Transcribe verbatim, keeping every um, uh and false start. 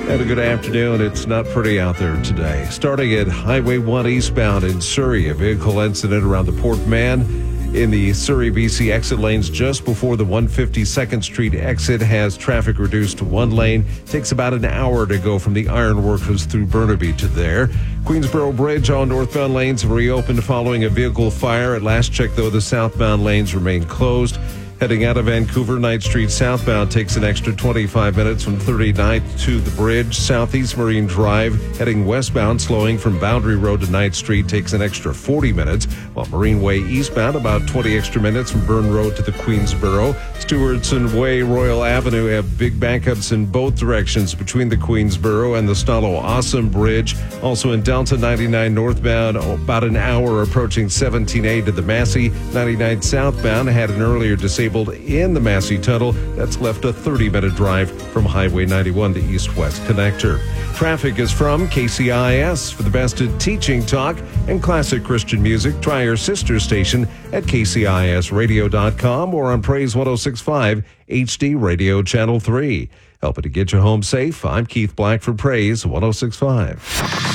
And a good afternoon. It's not pretty out there today. Starting at Highway one eastbound in Surrey, a vehicle incident around the Port Mann in the Surrey B C exit lanes just before the one hundred fifty-second Street exit has traffic reduced to one lane. Takes about an hour to go from the Ironworkers through Burnaby to there. Queensboro Bridge, all northbound lanes have reopened following a vehicle fire. At last check, though, the southbound lanes remain closed. Heading out of Vancouver, Knight Street southbound takes an extra twenty-five minutes from thirty-ninth to the bridge. Southeast Marine Drive heading westbound, slowing from Boundary Road to Knight Street takes an extra forty minutes, while Marine Way eastbound about twenty extra minutes from Burn Road to the Queensboro. Stewardson Way, Royal Avenue have big backups in both directions between the Queensboro and the Stalo Awesome Bridge. Also in Delta, ninety-nine northbound, about an hour approaching seventeen A to the Massey. ninety-nine southbound had an earlier disabled in the Massey Tunnel. That's left a thirty-minute drive from Highway ninety-one, the east-west connector. Traffic is from K C I S. For the best in teaching talk and classic Christian music, try our sister station at K C I S radio dot com or on Praise one oh six point five H D Radio Channel three. Helping to get you home safe, I'm Keith Black for Praise one oh six point five.